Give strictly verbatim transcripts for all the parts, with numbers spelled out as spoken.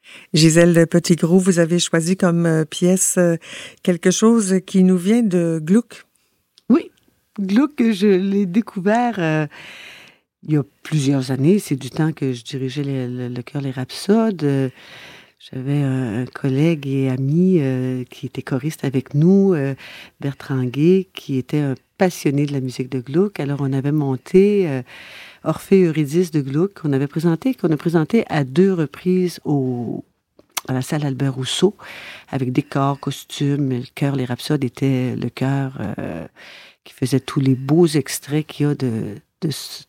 Gisèle Petit-Gros, vous avez choisi comme euh, pièce euh, quelque chose qui nous vient de Gluck. Oui, Gluck, je l'ai découvert euh, il y a plusieurs années. C'est du temps que je dirigeais le, le, le chœur Les Rhapsodes. Euh, j'avais un, un collègue et ami euh, qui était choriste avec nous, euh, Bertrand Guay, qui était un passionné de la musique de Gluck. Alors, on avait monté euh, Orphée Eurydice de Gluck, qu'on avait présenté, qu'on a présenté à deux reprises au à la salle Albert Rousseau, avec décors, costumes. Le chœur Les Rhapsodes était le chœur euh, qui faisait tous les beaux extraits qu'il y a de, de,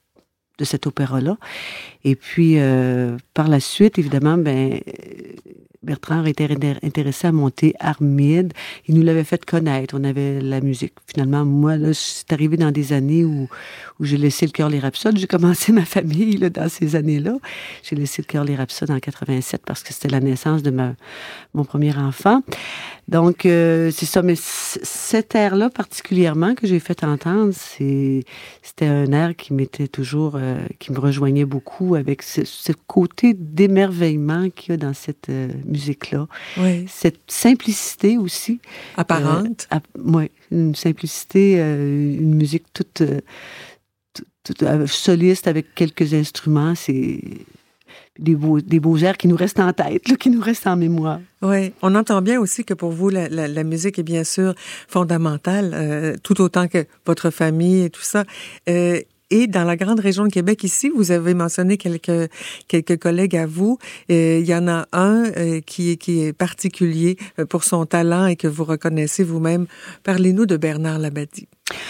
de cet opéra-là. Et puis, euh, par la suite, évidemment, ben, Bertrand était intéressé à monter Armide. Il nous l'avait fait connaître. On avait la musique. Finalement, moi, là, c'est arrivé dans des années où, où j'ai laissé le chœur Les Rhapsodes. J'ai commencé ma famille là, dans ces années-là. J'ai laissé le chœur Les Rhapsodes en quatre-vingt-sept parce que c'était la naissance de ma, mon premier enfant. Donc, euh, c'est ça. Mais c- cet air-là, particulièrement, que j'ai fait entendre, c'est, c'était un air qui m'était toujours, euh, qui me rejoignait beaucoup avec ce, ce côté d'émerveillement qu'il y a dans cette euh, musique-là. Oui. Cette simplicité aussi. Apparente. Euh, oui, une simplicité, euh, une musique toute, euh, toute, toute euh, soliste avec quelques instruments. C'est des beaux, des beaux airs qui nous restent en tête, là, qui nous restent en mémoire. Oui, on entend bien aussi que pour vous, la, la, la musique est bien sûr fondamentale, euh, tout autant que votre famille et tout ça. Euh, Et dans la grande région de Québec, ici, vous avez mentionné quelques quelques collègues à vous. Euh, il y en a un euh, qui est qui est particulier pour son talent et que vous reconnaissez vous-même. Parlez-nous de Bernard Labadie.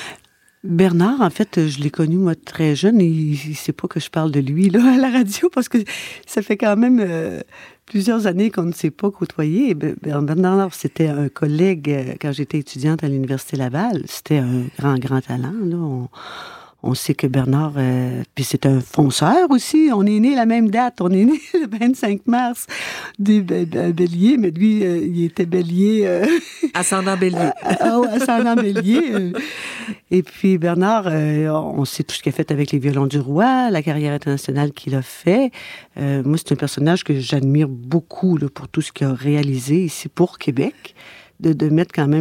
Bernard, en fait, je l'ai connu, moi, très jeune, et il ne sait pas que je parle de lui, là, à la radio, parce que ça fait quand même euh, plusieurs années qu'on ne s'est pas côtoyé. Bernard, c'était un collègue euh, quand j'étais étudiante à l'Université Laval. C'était un grand, grand talent, là. On, On sait que Bernard, euh, puis c'est un fonceur aussi. On est né la même date. On est né le vingt-cinq mars des Bélier, mais lui, euh, il était Bélier. Euh, ascendant Bélier. Ah, oh, ascendant Bélier. Euh. Et puis Bernard, euh, on sait tout ce qu'il a fait avec les Violons du Roi, la carrière internationale qu'il a fait. Euh, moi, c'est un personnage que j'admire beaucoup là, pour tout ce qu'il a réalisé ici pour Québec, de, de mettre quand même